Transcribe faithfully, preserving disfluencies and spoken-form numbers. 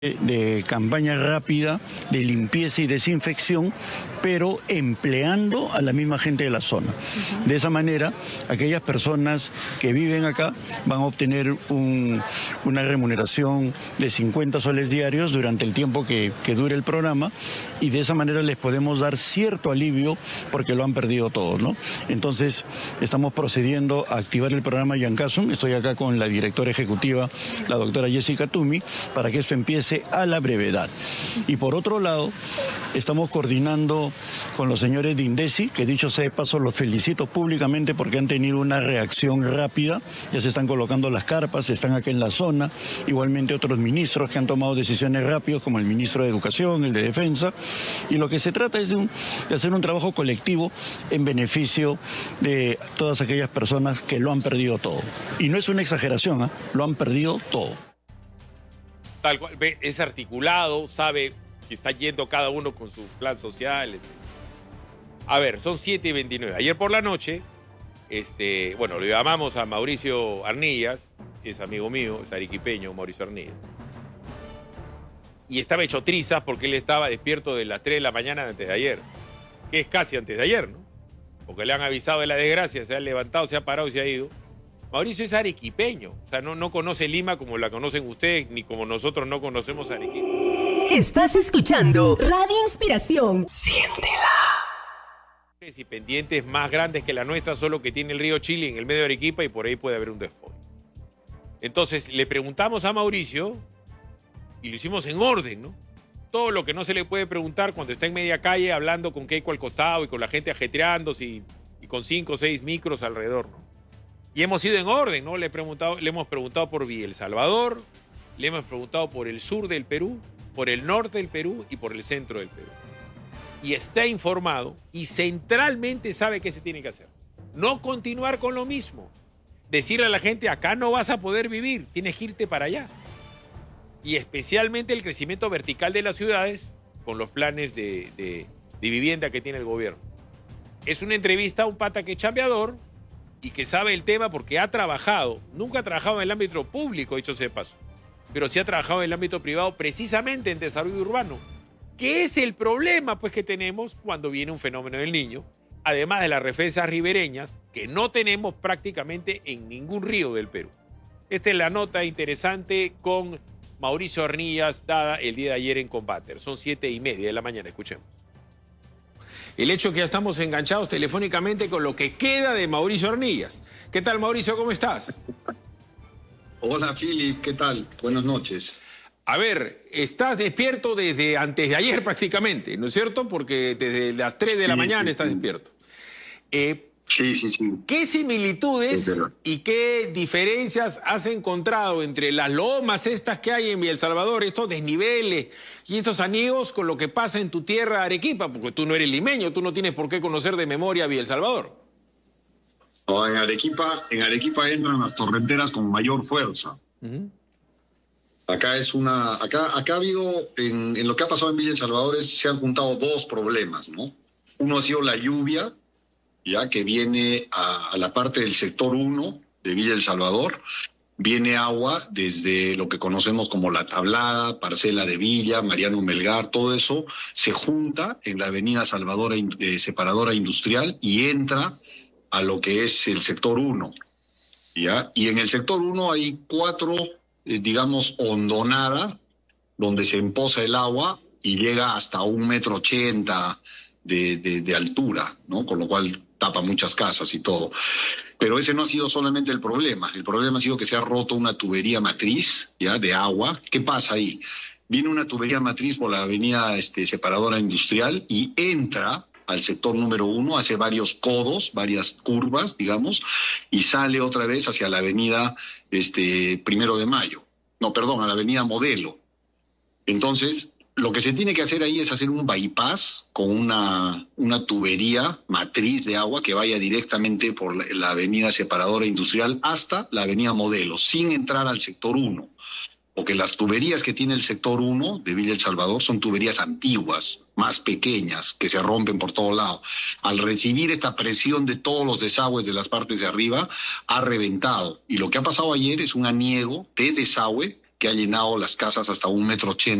de campaña rápida de limpieza y desinfección, pero empleando a la misma gente de la zona. De esa manera, aquellas personas que viven acá van a obtener un, una remuneración de cincuenta soles diarios durante el tiempo que, que dure el programa, y de esa manera les podemos dar cierto alivio porque lo han perdido todo, ¿no? Entonces, estamos procediendo a activar el programa Yancasum. Estoy acá con la directora ejecutiva, la doctora Jessica Tumi, para que esto empiece a la brevedad. Y por otro lado, estamos coordinando con los señores de INDECI, que dicho sea de paso, los felicito públicamente porque han tenido una reacción rápida. Ya se están colocando las carpas, están acá en la zona. Igualmente otros ministros que han tomado decisiones rápidas, como el ministro de Educación, el de Defensa. Y lo que se trata es de, un, de hacer un trabajo colectivo en beneficio de todas aquellas personas que lo han perdido todo. Y no es una exageración, ¿eh? Lo han perdido todo. Tal cual, es articulado, sabe que está yendo cada uno con su plan social, etcétera. A ver, son siete y veintinueve. Ayer por la noche, este, bueno, lo llamamos a Mauricio Arnillas, que es amigo mío, es arequipeño, Mauricio Arnillas. Y estaba hecho trizas porque él estaba despierto de las tres de la mañana antes de ayer. Que es casi antes de ayer, ¿no? Porque le han avisado de la desgracia, se ha levantado, se ha parado y se ha ido. Mauricio es arequipeño, o sea, no, no conoce Lima como la conocen ustedes, ni como nosotros no conocemos Arequipa. Estás escuchando Radio Inspiración. Siéntela. Y pendientes más grandes que la nuestra, solo que tiene el río Chili en el medio de Arequipa y por ahí puede haber un desfogue. Entonces, le preguntamos a Mauricio, y lo hicimos en orden, ¿no? Todo lo que no se le puede preguntar cuando está en media calle hablando con Keiko al costado y con la gente ajetreándose y, y con cinco o seis micros alrededor, ¿no? Y hemos ido en orden, ¿no? Le, he preguntado, le hemos preguntado por Villa El Salvador, le hemos preguntado por el sur del Perú, por el norte del Perú y por el centro del Perú. Y está informado y centralmente sabe qué se tiene que hacer. No continuar con lo mismo. Decirle a la gente, acá no vas a poder vivir, tienes que irte para allá. Y especialmente el crecimiento vertical de las ciudades con los planes de, de, de vivienda que tiene el gobierno. Es una entrevista a un pata que es chambeador y que sabe el tema porque ha trabajado, nunca ha trabajado en el ámbito público, dicho sea de paso, pero sí ha trabajado en el ámbito privado precisamente en desarrollo urbano, que es el problema pues que tenemos cuando viene un fenómeno del Niño, además de las represas ribereñas, que no tenemos prácticamente en ningún río del Perú. Esta es la nota interesante con Mauricio Arnillas, dada el día de ayer en Combate. Son siete y media de la mañana, escuchemos. El hecho es que ya estamos enganchados telefónicamente con lo que queda de Mauricio Arnillas. ¿Qué tal, Mauricio? ¿Cómo estás? Hola, Philip. ¿Qué tal? Buenas noches. A ver, estás despierto desde antes de ayer prácticamente, ¿no es cierto? Porque desde las tres de la sí, mañana sí, estás sí. despierto. Eh, sí, sí, sí. ¿Qué similitudes sí, y qué diferencias has encontrado entre las lomas estas que hay en Villa El Salvador, estos desniveles y estos anillos con lo que pasa en tu tierra Arequipa? Porque tú no eres limeño, tú no tienes por qué conocer de memoria Villa El Salvador. No, en Arequipa, en Arequipa entran las torrenteras con mayor fuerza. Uh-huh. Acá es una, acá, acá ha habido, en, en lo que ha pasado en Villa El Salvador es, se han juntado dos problemas, ¿no? Uno ha sido la lluvia, ya que viene a, a la parte del sector uno de Villa El Salvador, viene agua desde lo que conocemos como La Tablada, Parcela de Villa, Mariano Melgar, todo eso se junta en la avenida Salvador eh, Separadora Industrial y entra a lo que es el sector uno, ¿ya? Y en el sector uno hay cuatro, eh, digamos, hondonadas donde se empoza el agua y llega hasta un metro ochenta de, de, de altura, ¿no? Con lo cual tapa muchas casas y todo. Pero ese no ha sido solamente el problema. El problema ha sido que se ha roto una tubería matriz, ¿ya?, de agua. ¿Qué pasa ahí? Viene una tubería matriz por la avenida este, Separadora Industrial y entra al sector número uno, hace varios codos, varias curvas, digamos, y sale otra vez hacia la avenida este, Primero de Mayo. No, perdón, a la avenida Modelo. Entonces, lo que se tiene que hacer ahí es hacer un bypass con una, una tubería matriz de agua que vaya directamente por la, la avenida Separadora Industrial hasta la avenida Modelo, sin entrar al sector uno. Porque las tuberías que tiene el sector uno de Villa El Salvador son tuberías antiguas, más pequeñas, que se rompen por todos lados. Al recibir esta presión de todos los desagües de las partes de arriba, ha reventado. Y lo que ha pasado ayer es un aniego de desagüe que ha llenado las casas hasta un metro ochenta.